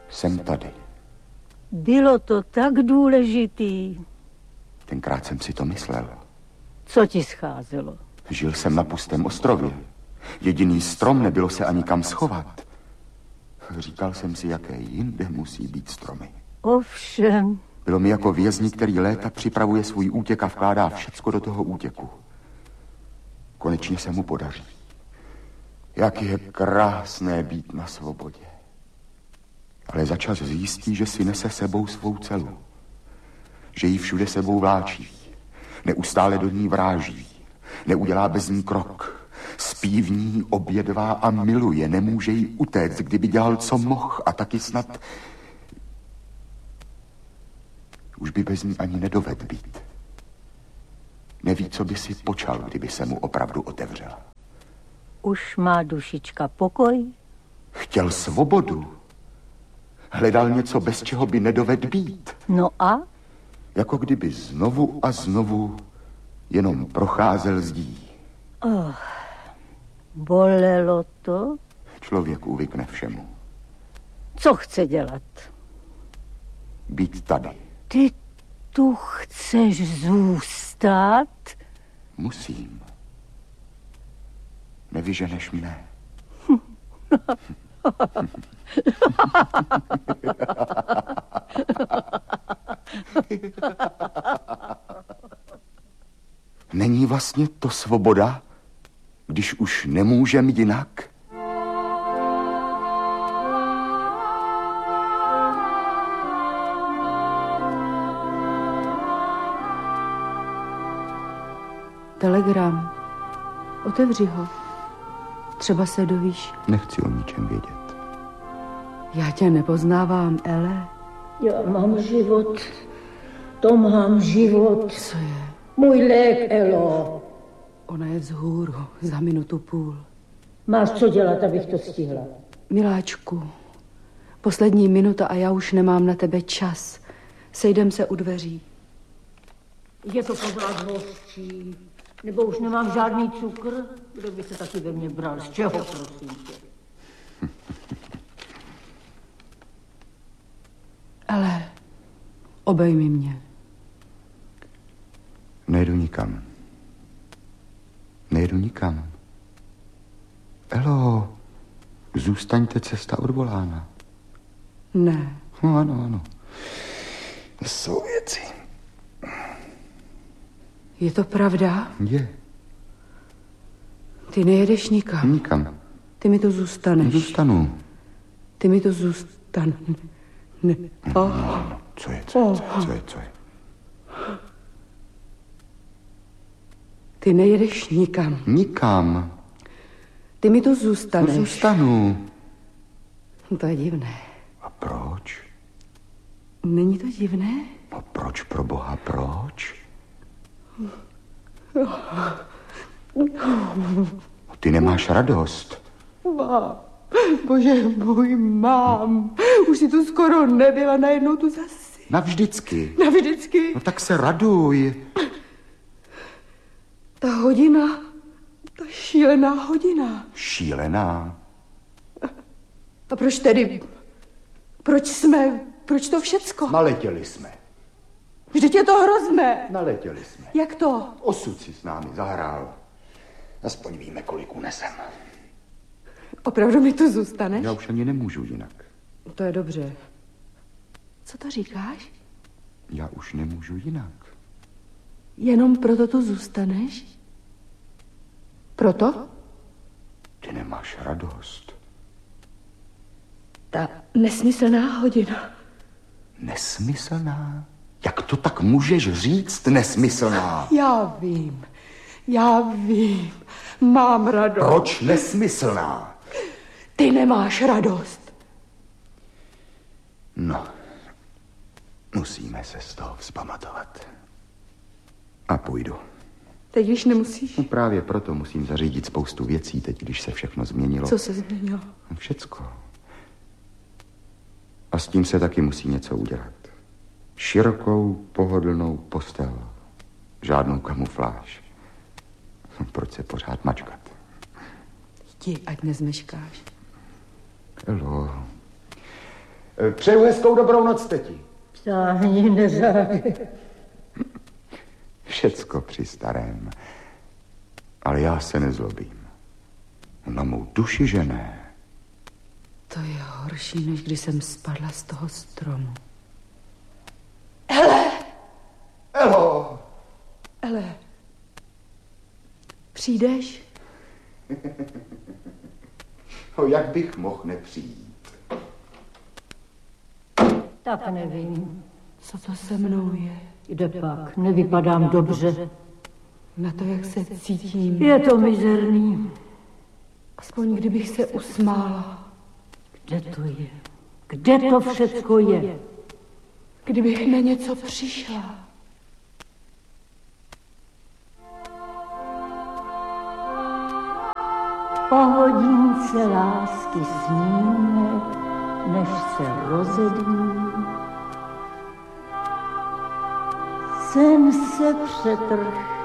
Jsem tady. Bylo to tak důležitý. Tenkrát jsem si to myslel. Co ti scházelo? Žil jsem na pustém ostrově. Jediný strom, nebylo se ani kam schovat. Říkal jsem si, jaké jinde musí být stromy. Ovšem. Bylo mi jako vězni, který léta připravuje svůj útěk a vkládá všecko do toho útěku. Konečně se mu podaří. Jak je krásné být na svobodě. Ale za čas zjistí, že si nese sebou svou celu. Že ji všude sebou vláčí. Neustále do ní vráží. Neudělá bez ní krok. Spí v ní, obědvá a miluje. Nemůže jí utéct, kdyby dělal, co mohl. A taky snad už by bez ní ani nedovedl být. Neví, co by si počal, kdyby se mu opravdu otevřel. Už má dušička pokoj? Chtěl svobodu. Hledal něco, bez čeho by nedovedl být. No a? Jako kdyby znovu a znovu jenom procházel zdí. Bolelo to? Člověk uvykne všemu. Co chce dělat? Být tady. Ty tu chceš zůstat? Musím. Nevyženeš mne. Není vlastně to svoboda, když už nemůžem jinak? Telegram. Otevři ho. Třeba se dovíš. Nechci o ničem vědět. Já tě nepoznávám, Ele. Já mám život. To mám život. Co je? Můj lék, Elo. Ona je vzhůru za minutu půl. Máš co dělat, abych to stihla? Miláčku, poslední minuta a já už nemám na tebe čas. Sejdem se u dveří. Je to pořád hořčí. Nebo už nemám žádný cukr? Kdo by se taky ve mně bral? Z čeho, prosím tě? Ale obejmi mě. Nejdu nikam. Nejdu nikam. Elo, zůstaňte, cesta odvolána. Ne. No, ano. To jsou věci. Je to pravda? Je. Ty nejedeš nikam. Nikam. Ty mi to zůstaneš. Zůstanu. Ty mi to zůstane. Ne. Co je? Ty nejedeš nikam. Nikam. Ty mi to zůstaneš. Zůstanu. To je divné. A proč? Není to divné? A proč, pro Boha, proč? Ty nemáš radost. Mám. Bože můj, mám. Už si tu skoro nebyla, najednou tu zase. Navždycky. Navždycky. No tak se raduj. Ta hodina, ta šílená hodina. Šílená? A proč tedy? Proč to všecko? Naletěli jsme. Vždyť je to hrozné. Naletěli jsme. Jak to? Osud si s námi zahrál. Aspoň víme, kolik unesem. Opravdu mi tu zůstaneš? Já už ani nemůžu jinak. To je dobře. Co to říkáš? Já už nemůžu jinak. Jenom proto tu zůstaneš? Proto? Ty nemáš radost. Ta nesmyslná hodina. Nesmyslná? Jak to tak můžeš říct, nesmyslná? Já vím. Mám radost. Proč nesmyslná? Ty nemáš radost. No, musíme se z toho vzpamatovat. A půjdu. Teď už nemusíš. No právě proto musím zařídit spoustu věcí teď, když se všechno změnilo. Co se změnilo? Všecko. A s tím se taky musí něco udělat. Širokou, pohodlnou postel. Žádnou kamufláž. Proč se pořád mačkat? Jdi, ať nezmeškáš. Elo, Přeju hezkou dobrou noc, teti. Přáhni, neřádě. Všecko při starém. Ale já se nezlobím. Na mou duši, že ne. To je horší, než když jsem spadla z toho stromu. Elo! Ele, přijdeš? Jak bych mohl nepřijít? Tak nevím. Co to se mnou je? Kde pak? Nevypadám dobře. Na to, jak se cítím. Je to mizerný. Aspoň kdybych se usmála. Kde to je? Kde to všecko je? Kdybych na něco přišla. Po hodince lásky sníme, než se rozední. Sen se přetrh